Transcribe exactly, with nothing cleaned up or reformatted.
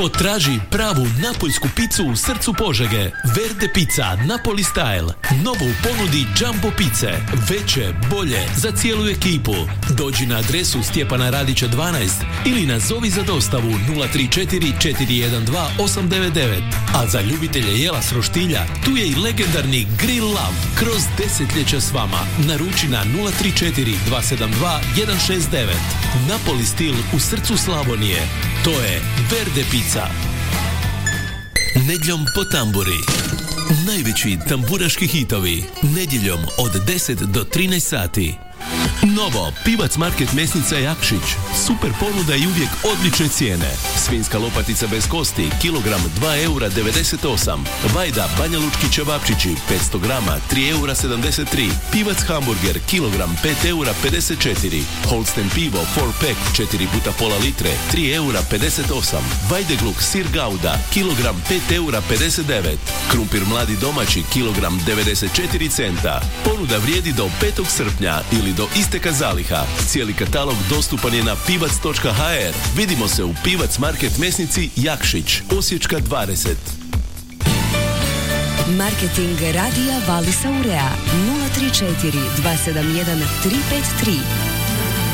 Potraži pravu napoljsku picu u srcu Požege. Verde pizza Napoli style. Novo u ponudi Jumbo pice. Veće, bolje, za cijelu ekipu. Dođi na adresu Stjepana Radića dvanaest ili nazovi za dostavu nula tri četiri četiri jedan dva osam devet devet. A za ljubitelje jela s roštilja, tu je i legendarni Grill Love. Kroz desetljeća s vama. Naruči na nula tri četiri dva sedam dva jedan šest devet. Napoli stil u srcu Slavonije. To je Verde pizza. Nedjeljom po tamburi. Najveći tamburaški hitovi. Nedjeljom od deset do trinaest sati. Novo, Pivac Market mesnica Jakšić. Super ponuda i uvijek odlične cijene. Svinjska lopatica bez kosti, kilogram dva eura devedeset osam. Vajda Banja Lučki ćevapčići, petsto grama, tri eura sedamdeset tri. Pivac hamburger, kilogram pet eura pedeset četiri. Holsten pivo, four pack, četiri puta pola litre, tri eura pedeset osam. Vajdegluk sir Gouda, kilogram pet eura pedeset devet. Krumpir mladi domaći, kilogram devedeset četiri centa. Ponuda vrijedi do petog srpnja ili do isteka zaliha. Cijeli katalog dostupan je na pivac točka ha er. Vidimo se u Pivac Market mesnici Jakšić, Osječka dvadeset. Marketing radija Valisa Urea nula tri četiri dva sedam jedan tri pet tri.